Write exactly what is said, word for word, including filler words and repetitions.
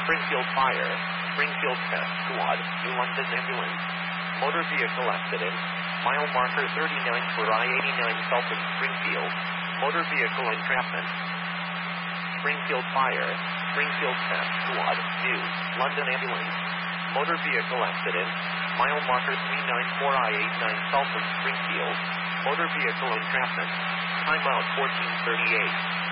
Springfield Fire, Springfield Test Squad, New London Ambulance, motor vehicle accident, mile marker thirty-nine for I eighty-nine south of Springfield, motor vehicle entrapment. Springfield Fire, Springfield Test Squad, New London Ambulance, motor vehicle accident, mile marker three nine four I eighty-nine south of Springfield, motor vehicle entrapment. Timeout fourteen thirty-eight.